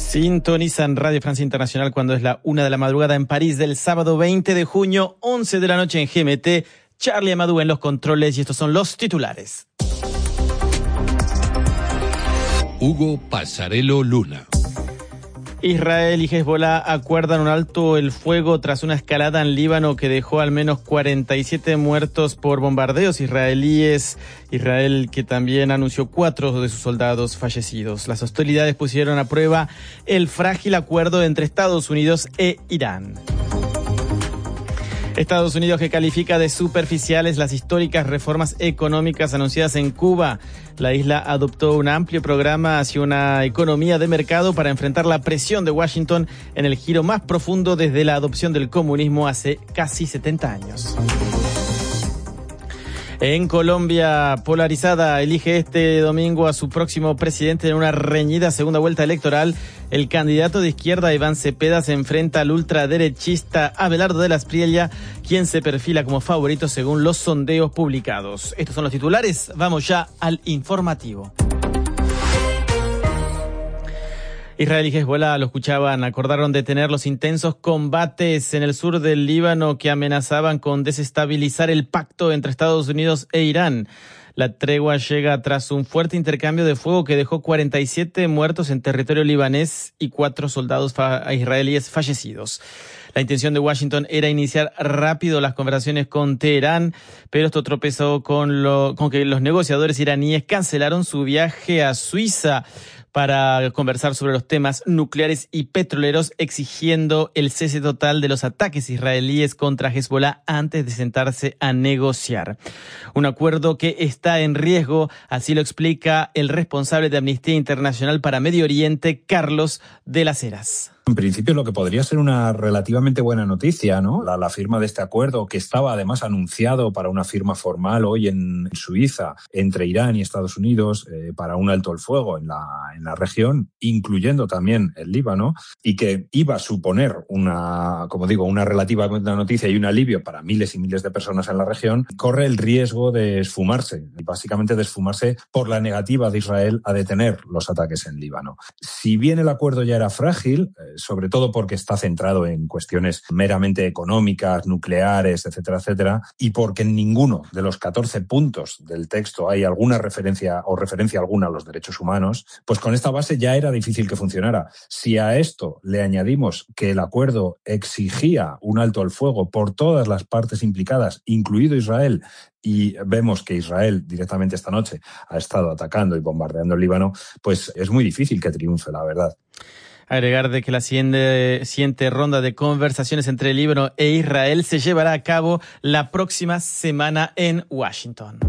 Sintonizan Radio Francia Internacional cuando es la 1 de la madrugada en París del sábado 20 de junio, 11 de la noche en GMT. Charlie Amadou en los controles y estos son los titulares. Hugo Pasarello Luna. Israel y Hezbollah acuerdan un alto el fuego tras una escalada en Líbano que dejó al menos 47 muertos por bombardeos israelíes. Israel que también anunció 4 de sus soldados fallecidos. Las hostilidades pusieron a prueba el frágil acuerdo entre Estados Unidos e Irán. Estados Unidos que califica de superficiales las históricas reformas económicas anunciadas en Cuba. La isla adoptó un amplio programa hacia una economía de mercado para enfrentar la presión de Washington en el giro más profundo desde la adopción del comunismo hace casi 70 años. En Colombia, polarizada, elige este domingo a su próximo presidente en una reñida segunda vuelta electoral. El candidato de izquierda, Iván Cepeda, se enfrenta al ultraderechista Abelardo de la Espriella, quien se perfila como favorito según los sondeos publicados. Estos son los titulares. Vamos ya al informativo. Israel y Hezbollah, lo escuchaban, acordaron detener los intensos combates en el sur del Líbano que amenazaban con desestabilizar el pacto entre Estados Unidos e Irán. La tregua llega tras un fuerte intercambio de fuego que dejó 47 muertos en territorio libanés y 4 soldados israelíes fallecidos. La intención de Washington era iniciar rápido las conversaciones con Teherán, pero esto tropezó con que los negociadores iraníes cancelaron su viaje a Suiza para conversar sobre los temas nucleares y petroleros, exigiendo el cese total de los ataques israelíes contra Hezbollah antes de sentarse a negociar. Un acuerdo que está en riesgo, así lo explica el responsable de Amnistía Internacional para Medio Oriente, Carlos de las Heras. En principio, lo que podría ser una relativamente buena noticia, ¿no? La firma de este acuerdo, que estaba además anunciado para una firma formal hoy en Suiza entre Irán y Estados Unidos para un alto el fuego en la región, incluyendo también el Líbano, y que iba a suponer una relativa buena noticia y un alivio para miles y miles de personas en la región, corre el riesgo de esfumarse, y básicamente de esfumarse por la negativa de Israel a detener los ataques en Líbano. Si bien el acuerdo ya era frágil, sobre todo porque está centrado en cuestiones meramente económicas, nucleares, etcétera, etcétera, y porque en ninguno de los 14 puntos del texto hay alguna referencia alguna a los derechos humanos, pues con esta base ya era difícil que funcionara. Si a esto le añadimos que el acuerdo exigía un alto al fuego por todas las partes implicadas, incluido Israel, y vemos que Israel directamente esta noche ha estado atacando y bombardeando el Líbano, pues es muy difícil que triunfe, la verdad. Agregar de que la siguiente ronda de conversaciones entre Líbano e Israel se llevará a cabo la próxima semana en Washington.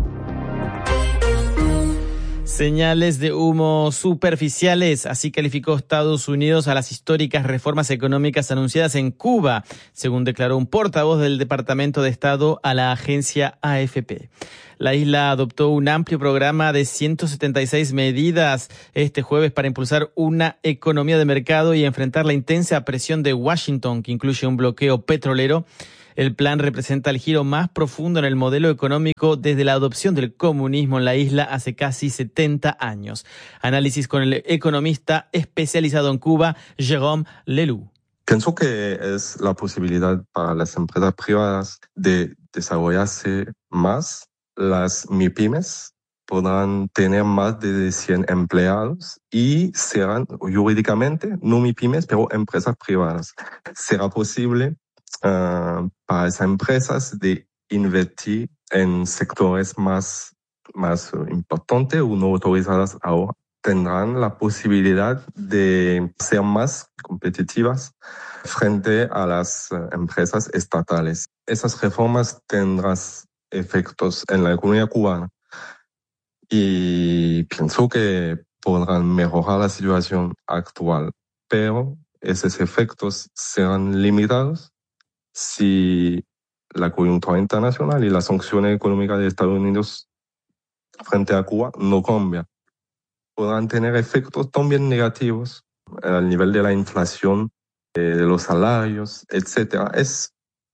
Señales de humo superficiales, así calificó Estados Unidos a las históricas reformas económicas anunciadas en Cuba, según declaró un portavoz del Departamento de Estado a la agencia AFP. La isla adoptó un amplio programa de 176 medidas este jueves para impulsar una economía de mercado y enfrentar la intensa presión de Washington, que incluye un bloqueo petrolero. El plan representa el giro más profundo en el modelo económico desde la adopción del comunismo en la isla hace casi 70 años. Análisis con el economista especializado en Cuba, Jérôme Leloup. Pienso que es la posibilidad para las empresas privadas de desarrollarse más. Las MIPYMES podrán tener más de 100 empleados y serán jurídicamente no MIPYMES, pero empresas privadas. Será posible para esas empresas de invertir en sectores más importantes o no autorizadas ahora. Tendrán la posibilidad de ser más competitivas frente a las empresas estatales. Esas reformas tendrán efectos en la economía cubana y pienso que podrán mejorar la situación actual, pero esos efectos serán limitados si la coyuntura internacional y las sanciones económicas de Estados Unidos frente a Cuba no cambian. Podrán tener efectos también negativos al nivel de la inflación, de los salarios, etc. Es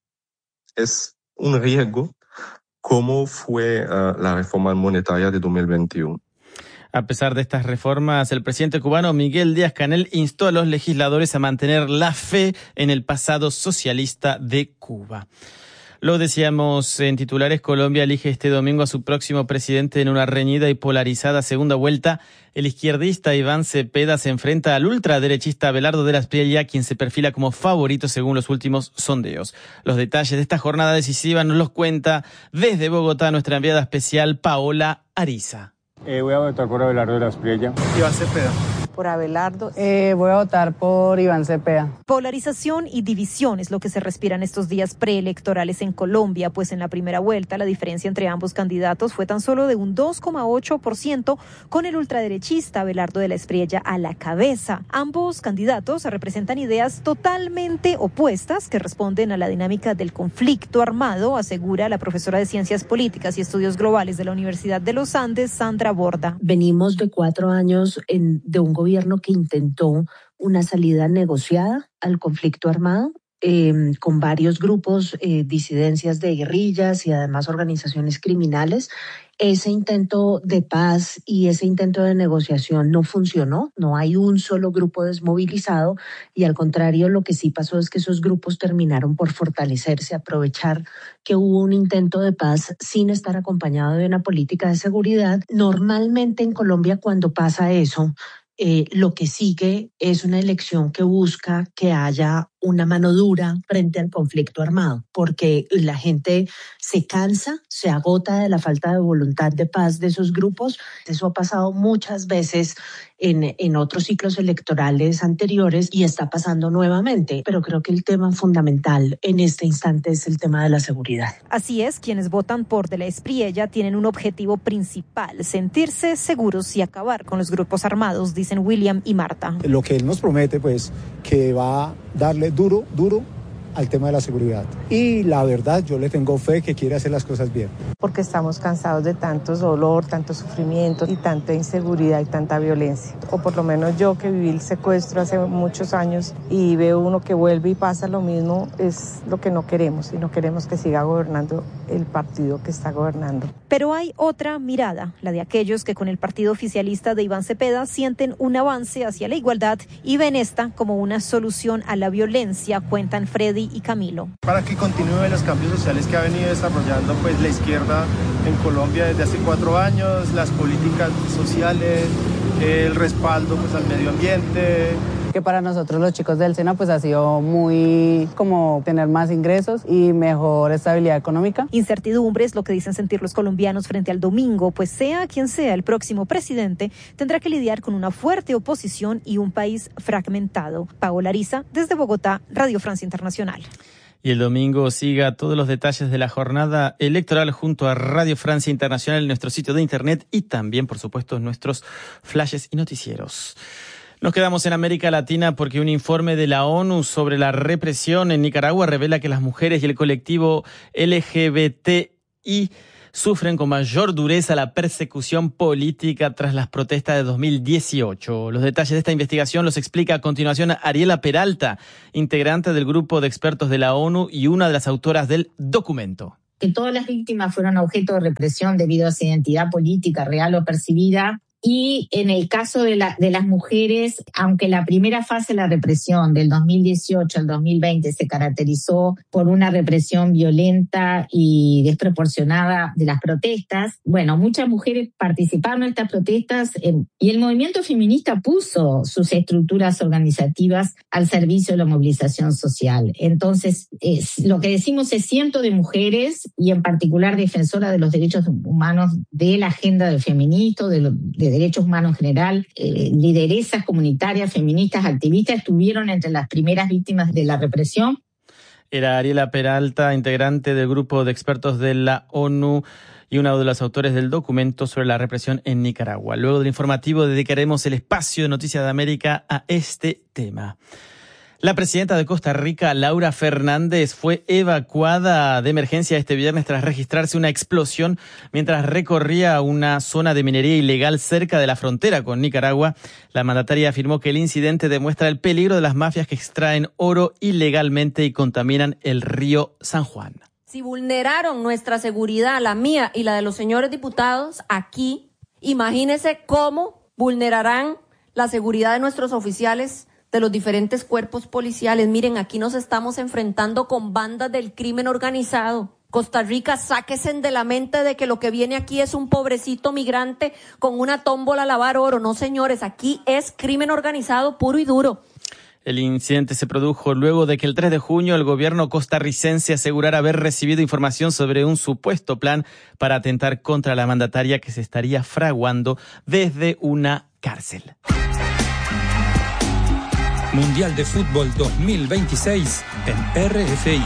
un riesgo como fue la reforma monetaria de 2021. A pesar de estas reformas, el presidente cubano Miguel Díaz-Canel instó a los legisladores a mantener la fe en el pasado socialista de Cuba. Lo decíamos en titulares, Colombia elige este domingo a su próximo presidente en una reñida y polarizada segunda vuelta. El izquierdista Iván Cepeda se enfrenta al ultraderechista Abelardo de la Espriella, quien se perfila como favorito según los últimos sondeos. Los detalles de esta jornada decisiva nos los cuenta desde Bogotá nuestra enviada especial Paola Ariza. Voy a votar por Abelardo de la Espriella. Iván Cepeda. Por Abelardo. Voy a votar por Iván Cepeda. Polarización y división es lo que se respira en estos días preelectorales en Colombia, pues en la primera vuelta la diferencia entre ambos candidatos fue tan solo de un 2,8%, con el ultraderechista Abelardo de la Espriella a la cabeza. Ambos candidatos representan ideas totalmente opuestas que responden a la dinámica del conflicto armado, asegura la profesora de Ciencias Políticas y Estudios Globales de la Universidad de los Andes, Sandra Borda. Venimos de 4 años de un gobierno que intentó una salida negociada al conflicto armado con varios grupos, disidencias de guerrillas y además organizaciones criminales. Ese intento de paz y ese intento de negociación no funcionó, no hay un solo grupo desmovilizado y al contrario lo que sí pasó es que esos grupos terminaron por fortalecerse, aprovechar que hubo un intento de paz sin estar acompañado de una política de seguridad. Normalmente en Colombia cuando pasa eso, lo que sigue es una elección que busca que haya una mano dura frente al conflicto armado, porque la gente se cansa, se agota de la falta de voluntad de paz de esos grupos. Eso ha pasado muchas veces en otros ciclos electorales anteriores y está pasando nuevamente, pero creo que el tema fundamental en este instante es el tema de la seguridad. Así es, quienes votan por de la Espriella tienen un objetivo principal, sentirse seguros y acabar con los grupos armados, dicen William y Marta. Lo que él nos promete, pues, que va a darle duro al tema de la seguridad. Y la verdad, yo le tengo fe que quiere hacer las cosas bien. Porque estamos cansados de tanto dolor, tanto sufrimiento y tanta inseguridad y tanta violencia. O por lo menos yo que viví el secuestro hace muchos años y veo uno que vuelve y pasa lo mismo, es lo que no queremos y no queremos que siga gobernando el partido que está gobernando. Pero hay otra mirada, la de aquellos que con el partido oficialista de Iván Cepeda sienten un avance hacia la igualdad y ven esta como una solución a la violencia, cuentan Freddy y Camilo. Para que continúen los cambios sociales que ha venido desarrollando pues la izquierda en Colombia desde hace 4 años, las políticas sociales, el respaldo pues al medio ambiente. Que para nosotros los chicos del SENA pues ha sido muy como tener más ingresos y mejor estabilidad económica. Incertidumbre es lo que dicen sentir los colombianos frente al domingo, pues sea quien sea el próximo presidente, tendrá que lidiar con una fuerte oposición y un país fragmentado. Paola Ariza, desde Bogotá, Radio Francia Internacional. Y el domingo siga todos los detalles de la jornada electoral junto a Radio Francia Internacional en nuestro sitio de internet y también, por supuesto, en nuestros flashes y noticieros. Nos quedamos en América Latina porque un informe de la ONU sobre la represión en Nicaragua revela que las mujeres y el colectivo LGBTI sufren con mayor dureza la persecución política tras las protestas de 2018. Los detalles de esta investigación los explica a continuación Ariela Peralta, integrante del grupo de expertos de la ONU y una de las autoras del documento. Que todas las víctimas fueron objeto de represión debido a su identidad política real o percibida. Y en el caso de las mujeres, aunque la primera fase de la represión del 2018 al 2020 se caracterizó por una represión violenta y desproporcionada de las protestas, bueno, muchas mujeres participaron en estas protestas y el movimiento feminista puso sus estructuras organizativas al servicio de la movilización social. Entonces, lo que decimos es cientos de mujeres y en particular defensoras de los derechos humanos de la agenda del feminismo, de derechos humanos en general, lideresas comunitarias, feministas, activistas, estuvieron entre las primeras víctimas de la represión. Era Ariela Peralta, integrante del grupo de expertos de la ONU y uno de los autores del documento sobre la represión en Nicaragua. Luego del informativo dedicaremos el espacio de Noticias de América a este tema. La presidenta de Costa Rica, Laura Fernández, fue evacuada de emergencia este viernes tras registrarse una explosión mientras recorría una zona de minería ilegal cerca de la frontera con Nicaragua. La mandataria afirmó que el incidente demuestra el peligro de las mafias que extraen oro ilegalmente y contaminan el río San Juan. Si vulneraron nuestra seguridad, la mía y la de los señores diputados aquí, Imagínense cómo vulnerarán la seguridad de nuestros oficiales, de los diferentes cuerpos policiales. Miren, aquí nos estamos enfrentando con bandas del crimen organizado. Costa Rica, sáquense de la mente de que lo que viene aquí es un pobrecito migrante con una tómbola a lavar oro. No, señores, aquí es crimen organizado puro y duro. El incidente se produjo luego de que el 3 de junio el gobierno costarricense asegurara haber recibido información sobre un supuesto plan para atentar contra la mandataria que se estaría fraguando desde una cárcel. Mundial de Fútbol 2026 en RFI.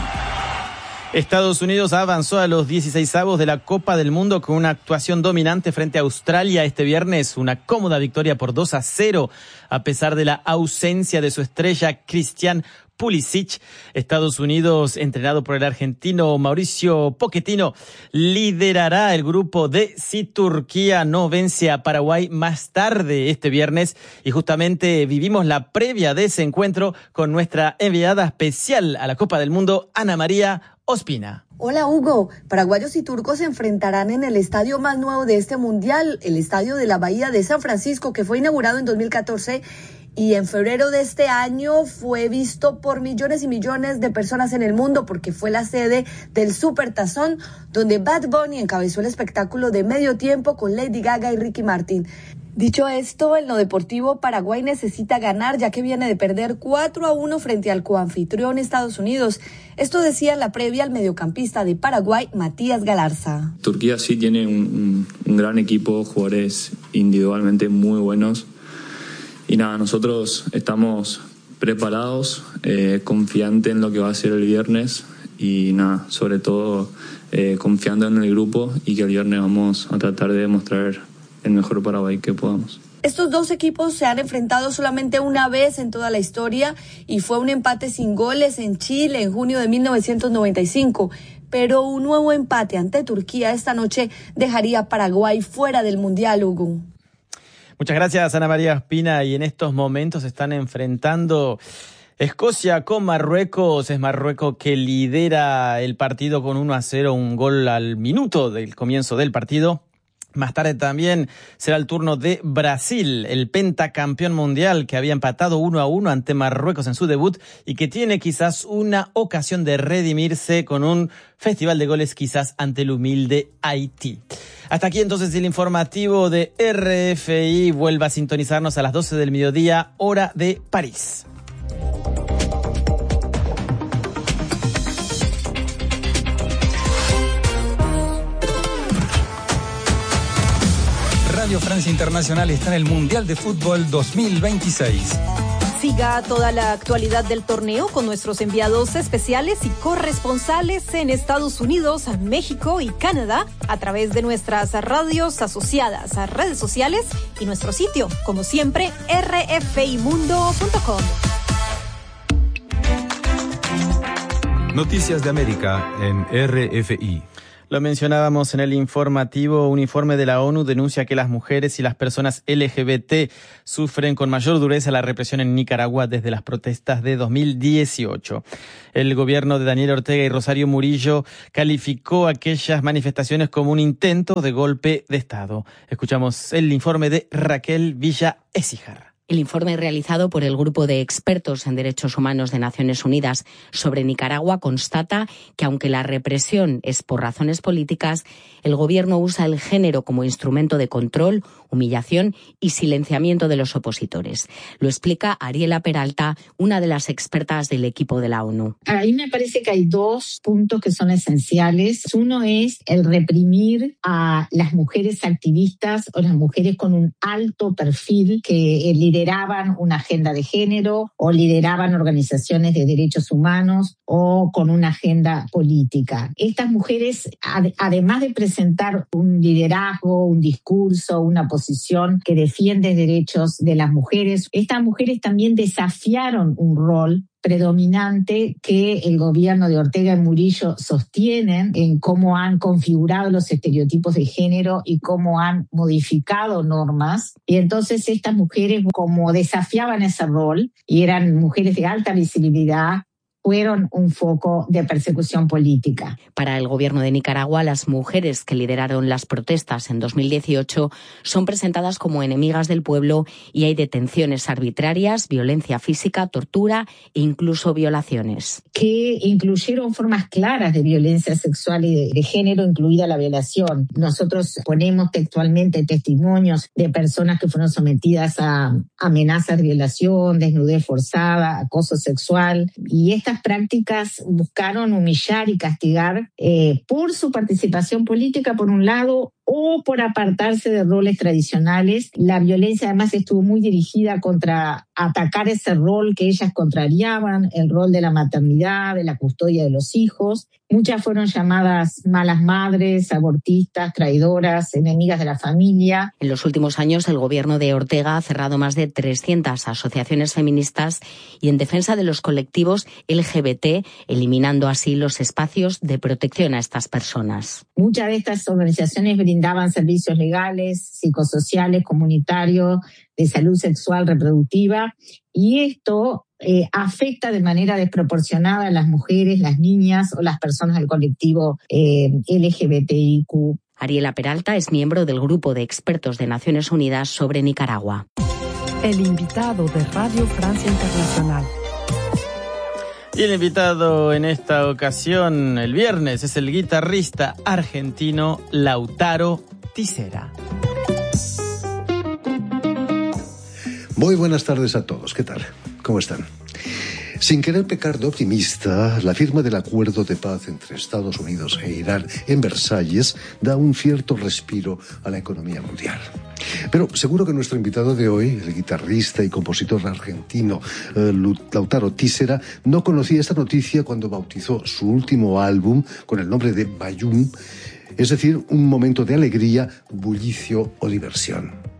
Estados Unidos avanzó a los 16avos de la Copa del Mundo con una actuación dominante frente a Australia este viernes, una cómoda victoria por 2-0, a pesar de la ausencia de su estrella Christian Pulisic. Estados Unidos, entrenado por el argentino Mauricio Pochettino, liderará el grupo D si Turquía no vence a Paraguay más tarde este viernes. Y justamente vivimos la previa de ese encuentro con nuestra enviada especial a la Copa del Mundo, Ana María Ospina. Hola Hugo, paraguayos y turcos se enfrentarán en el estadio más nuevo de este mundial, el estadio de la Bahía de San Francisco, que fue inaugurado en 2014 y en febrero de este año fue visto por millones y millones de personas en el mundo porque fue la sede del Supertazón, donde Bad Bunny encabezó el espectáculo de medio tiempo con Lady Gaga y Ricky Martin. Dicho esto, en lo deportivo, Paraguay necesita ganar ya que viene de perder 4-1 frente al coanfitrión Estados Unidos. Esto decía en la previa el mediocampista de Paraguay, Matías Galarza. Turquía sí tiene un gran equipo, jugadores individualmente muy buenos. Y nada, nosotros estamos preparados, confiantes en lo que va a ser el viernes y nada, sobre todo confiando en el grupo y que el viernes vamos a tratar de demostrar el mejor Paraguay que podamos. Estos dos equipos se han enfrentado solamente una vez en toda la historia y fue un empate sin goles en Chile en junio de 1995. Pero un nuevo empate ante Turquía esta noche dejaría a Paraguay fuera del Mundial, Hugo. Muchas gracias, Ana María Ospina. Y en estos momentos se están enfrentando Escocia con Marruecos. Es Marruecos que lidera el partido con 1-0, un gol al minuto del comienzo del partido. Más tarde también será el turno de Brasil, el pentacampeón mundial que había empatado 1-1 ante Marruecos en su debut y que tiene quizás una ocasión de redimirse con un festival de goles quizás ante el humilde Haití. Hasta aquí entonces el informativo de RFI. Vuelva a sintonizarnos a las 12 del mediodía, hora de París. Radio Francia Internacional está en el Mundial de Fútbol 2026. Siga toda la actualidad del torneo con nuestros enviados especiales y corresponsales en Estados Unidos, México y Canadá a través de nuestras radios asociadas a redes sociales y nuestro sitio, como siempre, rfimundo.com. Noticias de América en RFI. Lo mencionábamos en el informativo, un informe de la ONU denuncia que las mujeres y las personas LGBT sufren con mayor dureza la represión en Nicaragua desde las protestas de 2018. El gobierno de Daniel Ortega y Rosario Murillo calificó aquellas manifestaciones como un intento de golpe de Estado. Escuchamos el informe de Raquel Villa Écijar. El informe realizado por el Grupo de Expertos en Derechos Humanos de Naciones Unidas sobre Nicaragua constata que, aunque la represión es por razones políticas, el gobierno usa el género como instrumento de control, humillación y silenciamiento de los opositores. Lo explica Ariela Peralta, una de las expertas del equipo de la ONU. A mí me parece que hay dos puntos que son esenciales. Uno es el reprimir a las mujeres activistas o las mujeres con un alto perfil que lideraban una agenda de género o lideraban organizaciones de derechos humanos o con una agenda política. Estas mujeres, además de presentar un liderazgo, un discurso, una posición que defiende derechos de las mujeres, estas mujeres también desafiaron un rol predominante que el gobierno de Ortega y Murillo sostienen en cómo han configurado los estereotipos de género y cómo han modificado normas. Y entonces estas mujeres, como desafiaban ese rol y eran mujeres de alta visibilidad, fueron un foco de persecución política. Para el gobierno de Nicaragua, las mujeres que lideraron las protestas en 2018 son presentadas como enemigas del pueblo y hay detenciones arbitrarias, violencia física, tortura e incluso violaciones. Que incluyeron formas claras de violencia sexual y de género, incluida la violación. Nosotros ponemos textualmente testimonios de personas que fueron sometidas a amenazas de violación, desnudez forzada, acoso sexual, y estas prácticas buscaron humillar y castigar por su participación política, por un lado, o por apartarse de roles tradicionales. La violencia además estuvo muy dirigida contra atacar ese rol que ellas contrariaban, el rol de la maternidad, de la custodia de los hijos. Muchas fueron llamadas malas madres, abortistas, traidoras, enemigas de la familia. En los últimos años, el gobierno de Ortega ha cerrado más de 300 asociaciones feministas y en defensa de los colectivos LGBT, eliminando así los espacios de protección a estas personas. Muchas de estas organizaciones brindaban servicios legales, psicosociales, comunitarios, de salud sexual reproductiva, y esto afecta de manera desproporcionada a las mujeres, las niñas o las personas del colectivo LGBTIQ. Ariela Peralta es miembro del grupo de expertos de Naciones Unidas sobre Nicaragua. El invitado de Radio Francia Internacional. Y el invitado en esta ocasión, el viernes, es el guitarrista argentino Lautaro Tisera. Muy buenas tardes a todos. ¿Qué tal? ¿Cómo están? Sin querer pecar de optimista, la firma del acuerdo de paz entre Estados Unidos e Irán en Versalles da un cierto respiro a la economía mundial. Pero seguro que nuestro invitado de hoy, el guitarrista y compositor argentino Lautaro Tisera, no conocía esta noticia cuando bautizó su último álbum con el nombre de Bayún, es decir, un momento de alegría, bullicio o diversión.